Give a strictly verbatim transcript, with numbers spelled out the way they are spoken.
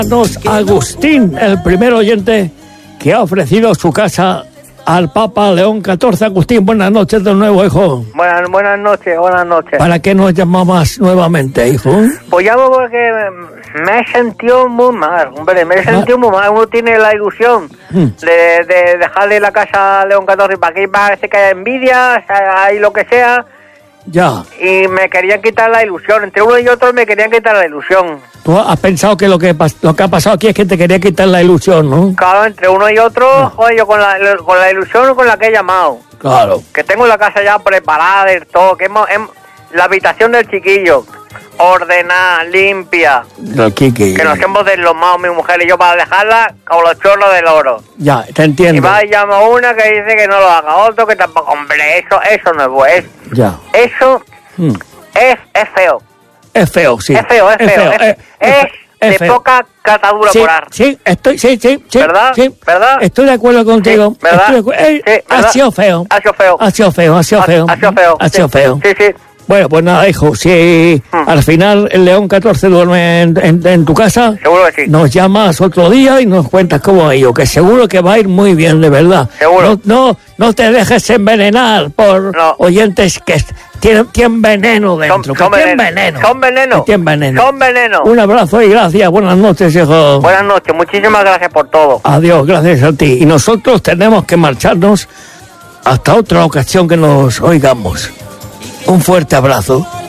Agustín, el primer oyente que ha ofrecido su casa al Papa León catorce. Agustín, buenas noches de nuevo, hijo. Buenas, buenas noches, buenas noches. ¿Para qué nos llamabas nuevamente, hijo? Pues llamo porque me he sentido muy mal, hombre, me he sentido muy mal. Uno tiene la ilusión hmm. de, de dejarle la casa a León catorce para que parece que hay envidia, hay lo que sea. Ya. Y me querían quitar la ilusión, entre uno y otro me querían quitar la ilusión. Tú has pensado que lo que lo que ha pasado aquí es que te quería quitar la ilusión, ¿no? Claro, entre uno y otro, no. Joder, yo con la, con la ilusión con la que he llamado. Claro. Que tengo la casa ya preparada del todo, que hemos, hemos la habitación del chiquillo ordenada, limpia. Del Kiki. Que nos hemos deslomado mi mujer y yo para dejarla como los chorros del oro. Ya, te entiendo. Y va y llama una que dice que no lo haga, otro que tampoco. Hombre, eso, eso no es bueno. Ya. Eso hmm. es, es feo. Es feo, sí. Es feo, es, es feo. Es, es, es, es de feo. Poca catadura sí, por ar. Sí, estoy, sí, sí, sí. ¿Verdad? Sí. ¿Verdad? Estoy de acuerdo contigo. Sí, ¿verdad? Estoy de eh, sí, ¿verdad? Ha sido feo. Ha sido feo. Ha sido feo, ha sido feo. Ha sido feo. Ha sido feo. Sí, sí. Bueno, pues nada, hijo, si hmm. al final el León catorce duerme en, en, en tu casa, seguro que sí. Nos llamas otro día y nos cuentas cómo ha ido, que seguro que va a ir muy bien, de verdad. Seguro. No, no, no te dejes envenenar por no. oyentes que tienen, tienen veneno dentro. Son, que son tienen veneno. veneno. Son veneno. Que tienen veneno. Son veneno. Un abrazo y gracias. Buenas noches, hijo. Buenas noches. Muchísimas gracias por todo. Adiós, gracias a ti. Y nosotros tenemos que marcharnos hasta otra ocasión que nos oigamos. Un fuerte abrazo.